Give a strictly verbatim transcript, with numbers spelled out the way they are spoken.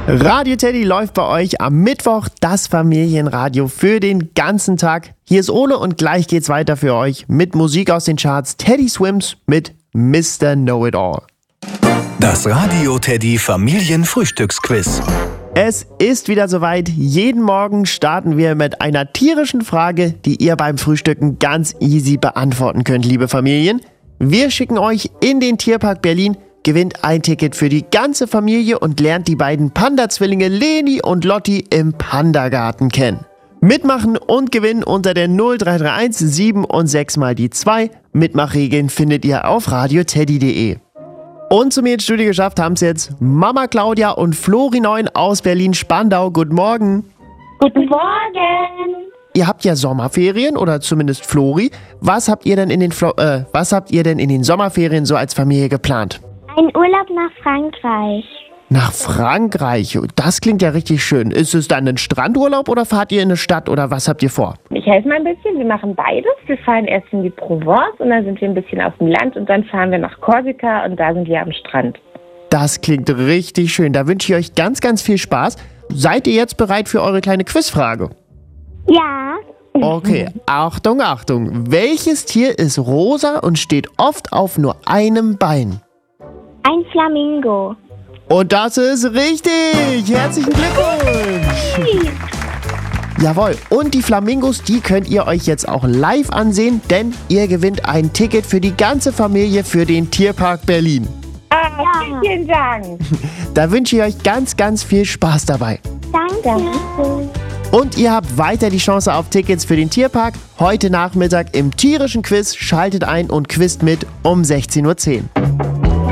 Radio Teddy läuft bei euch am Mittwoch das Familienradio für den ganzen Tag. Hier ist Ole und gleich geht's weiter für euch mit Musik aus den Charts. Teddy Swims mit Mister Know-It-All. Das Radio Teddy Familienfrühstücksquiz. Es ist wieder soweit. Jeden Morgen starten wir mit einer tierischen Frage, die ihr beim Frühstücken ganz easy beantworten könnt, liebe Familien. Wir schicken euch in den Tierpark Berlin, gewinnt ein Ticket für die ganze Familie und lernt die beiden Panda-Zwillinge Leni und Lotti im Pandagarten kennen. Mitmachen und gewinnen unter der null drei drei eins sieben und sechs mal die zwei. Mitmachregeln findet ihr auf radio teddy punkt de. Und zu mir ins Studio geschafft haben es jetzt Mama Claudia und Flori Neun aus Berlin-Spandau. Guten Morgen. Guten Morgen. Ihr habt ja Sommerferien oder zumindest Flori. Was habt ihr denn in den Flo- äh, was habt ihr denn in den Sommerferien so als Familie geplant? Ein Urlaub nach Frankreich. Nach Frankreich? Das klingt ja richtig schön. Ist es dann ein Strandurlaub oder fahrt ihr in eine Stadt oder was habt ihr vor? Ich helfe mal ein bisschen. Wir machen beides. Wir fahren erst in die Provence und dann sind wir ein bisschen auf dem Land und dann fahren wir nach Korsika und da sind wir am Strand. Das klingt richtig schön. Da wünsche ich euch ganz, ganz viel Spaß. Seid ihr jetzt bereit für eure kleine Quizfrage? Ja. Okay, Achtung, Achtung. Welches Tier ist rosa und steht oft auf nur einem Bein? Ein Flamingo. Und das ist richtig! Herzlichen Glückwunsch! Jawohl, und die Flamingos, die könnt ihr euch jetzt auch live ansehen, denn ihr gewinnt ein Ticket für die ganze Familie für den Tierpark Berlin. Ah, vielen Dank. Da wünsche ich euch ganz, ganz viel Spaß dabei. Danke. Und ihr habt weiter die Chance auf Tickets für den Tierpark. Heute Nachmittag im tierischen Quiz. Schaltet ein und quizt mit um sechzehn Uhr zehn.